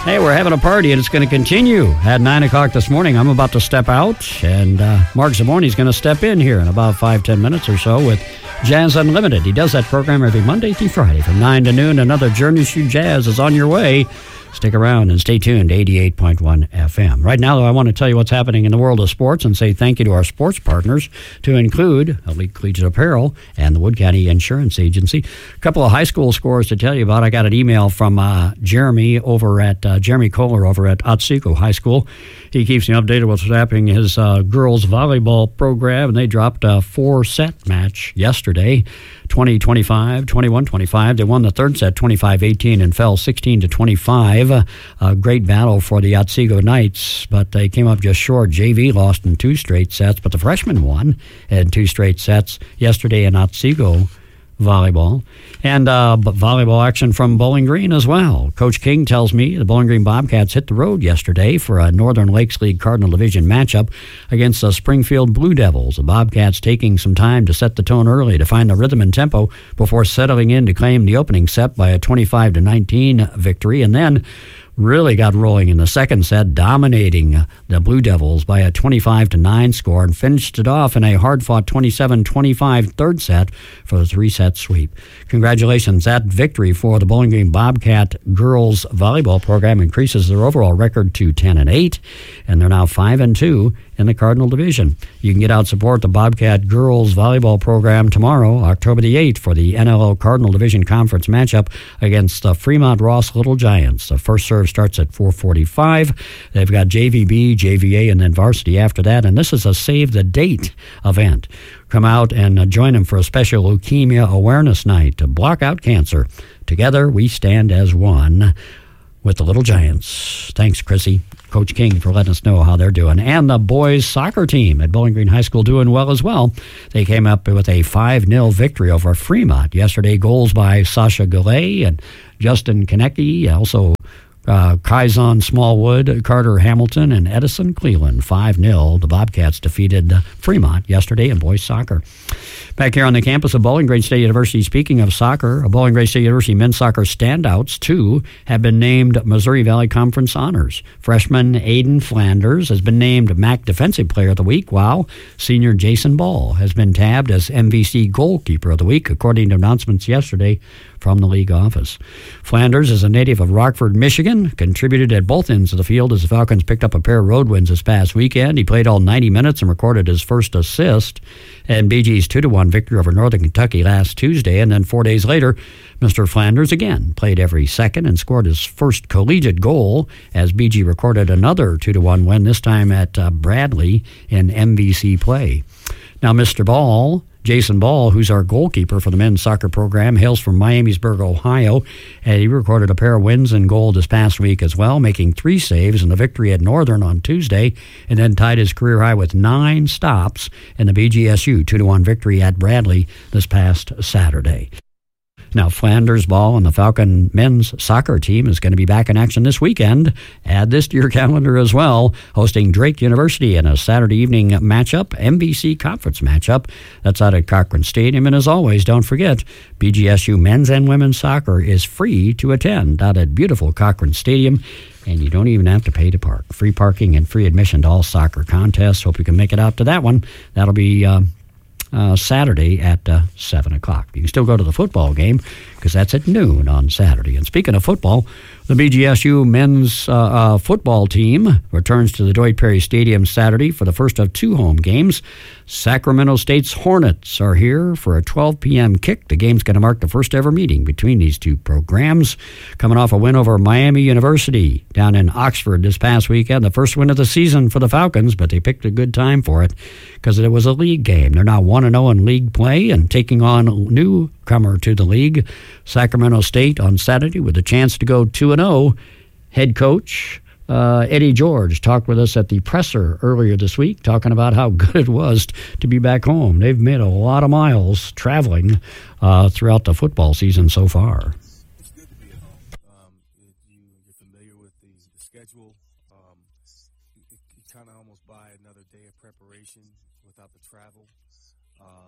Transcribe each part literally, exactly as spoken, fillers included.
Hey, we're having a party, and it's going to continue at nine o'clock this morning. I'm about to step out, and uh, Mark Zamorni's going to step in here in about five, ten minutes or so with Jazz Unlimited. He does that program every Monday through Friday from nine to noon. Another Journey Through Jazz is on your way. Stick around and stay tuned to eighty-eight point one F M. Right now, though, I want to tell you what's happening in the world of sports and say thank you to our sports partners, to include Elite Collegiate Apparel and the Wood County Insurance Agency. A couple of high school scores to tell you about. I got an email from uh, Jeremy over at uh, Jeremy Kohler over at Otsego High School. He keeps me updated with what's happening in his uh, girls volleyball program, and they dropped a four-set match yesterday. twenty twenty-five, twenty-one twenty-five. They won the third set twenty-five eighteen and fell sixteen to twenty-five. A great battle for the Otsego Knights, but they came up just short. J V lost in two straight sets, but the freshmen won in two straight sets yesterday in Otsego volleyball. And uh, volleyball action from Bowling Green as well. Coach King tells me the Bowling Green Bobcats hit the road yesterday for a Northern Lakes League Cardinal Division matchup against the Springfield Blue Devils. The Bobcats taking some time to set the tone early to find the rhythm and tempo before settling in to claim the opening set by a twenty-five to nineteen victory, and then really got rolling in the second set, dominating the Blue Devils by a twenty-five to nine score, and finished it off in a hard-fought twenty-seven twenty-five third set for a three-set sweep. Congratulations. That victory for the Bowling Green Bobcat girls volleyball program increases their overall record to ten and eight, and they're now five and two in the Cardinal Division. You can get out and support the Bobcat girls volleyball program tomorrow, October the eighth, for the N L L Cardinal Division Conference matchup against the Fremont Ross Little Giants. The first serve starts at four forty-five. They've got J V B, J V A, and then varsity after that, and this is a Save the Date event. Come out and uh, join them for a special Leukemia Awareness Night to block out cancer. Together, we stand as one with the Little Giants. Thanks, Chrissy, Coach King, for letting us know how they're doing. And the boys soccer team at Bowling Green High School doing well as well. They came up with a five nil victory over Fremont yesterday. Goals by Sasha Goulet and Justin Konecki, also Uh, Kyzon Smallwood, Carter Hamilton, and Edison Cleveland. five nil. The Bobcats defeated Fremont yesterday in boys soccer. Back here on the campus of Bowling Green State University, speaking of soccer, Bowling Green State University men's soccer standouts, two, have been named Missouri Valley Conference honors. Freshman Aiden Flanders has been named M A C Defensive Player of the Week, while senior Jason Ball has been tabbed as M V C Goalkeeper of the Week, according to announcements yesterday from the league office. Flanders is a native of Rockford, Michigan, contributed at both ends of the field as the Falcons picked up a pair of road wins this past weekend. He played all ninety minutes and recorded his first assist in B G's two to one victory over Northern Kentucky last Tuesday, and then four days later, Mister Flanders again played every second and scored his first collegiate goal as B G recorded another two to one win, this time at uh, Bradley in M V C play. Now, Mister Ball, Jason Ball, who's our goalkeeper for the men's soccer program, hails from Miamisburg, Ohio, and he recorded a pair of wins and goal this past week as well, making three saves in the victory at Northern on Tuesday, and then tied his career high with nine stops in the B G S U two to one victory at Bradley this past Saturday. Now, Flanders Ball and the Falcon men's soccer team is going to be back in action this weekend. Add this to your calendar as well, hosting Drake University in a Saturday evening matchup, M V C conference matchup. That's out at Cochran Stadium. And as always, don't forget, B G S U men's and women's soccer is free to attend out at beautiful Cochran Stadium. And you don't even have to pay to park. Free parking and free admission to all soccer contests. Hope you can make it out to that one. That'll be Uh, Uh, Saturday at uh, seven o'clock. You can still go to the football game because that's at noon on Saturday. And speaking of football, the B G S U men's uh, uh, football team returns to the Dwight Perry Stadium Saturday for the first of two home games. Sacramento State's Hornets are here for a twelve p.m. kick. The game's going to mark the first ever meeting between these two programs. Coming off a win over Miami University down in Oxford this past weekend, the first win of the season for the Falcons, but they picked a good time for it because it was a league game. They're now one and oh in league play and taking on a newcomer to the league, Sacramento State, on Saturday with a chance to go two and oh. Head coach uh, Eddie George talked with us at the presser earlier this week, talking about how good it was to be back home. They've made a lot of miles traveling uh, throughout the football season so far. It's good to be at home. Um, you, you're familiar with the, the schedule. Um, you, you kind of almost buy another day of preparation without the travel. Uh,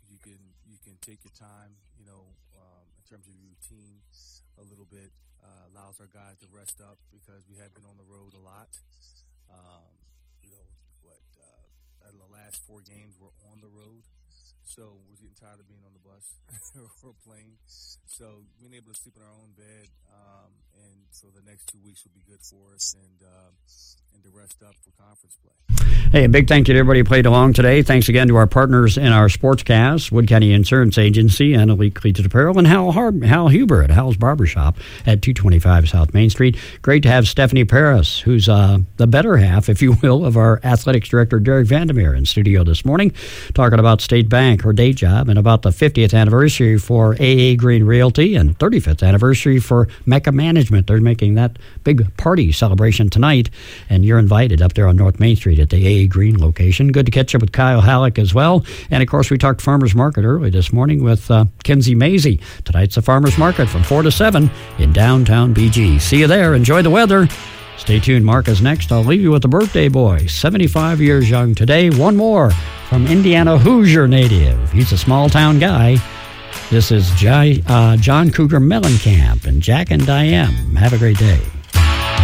you can you can take your time, you know, um, in terms of your routine a little bit. Uh, allows our guys to rest up because we have been on the road a lot. Um, you know, what uh, the last four games we're on the road, so we're getting tired of being on the bus or plane. So being able to sleep in our own bed, um, and so the next two weeks will be good for us, and uh, and to rest up for conference play. Hey, a big thank you to everybody who played along today. Thanks again to our partners in our sportscast, Wood County Insurance Agency, and Elite Cleated Apparel, and Hal, Har- Hal Huber at Hal's Barbershop at two twenty-five South Main Street. Great to have Stephanie Paris, who's uh, the better half, if you will, of our athletics director, Derek Vandermeer, in studio this morning, talking about State Bank, her day job, and about the fiftieth anniversary for A A Green Realty and thirty-fifth anniversary for Mecca Management. They're making that big party celebration tonight, and you're invited up there on North Main Street at the A A Green location. Good to catch up with Kyle Halleck as well. And, of course, we talked Farmers Market early this morning with uh, Kenzie Mazie. Tonight's the Farmers Market from four to seven in downtown B G. See you there. Enjoy the weather. Stay tuned. Mark is next. I'll leave you with the birthday boy, seventy-five years young today. One more from Indiana Hoosier native. He's a small-town guy. This is J- uh, John Cougar Mellencamp and Jack and Diane. Have a great day.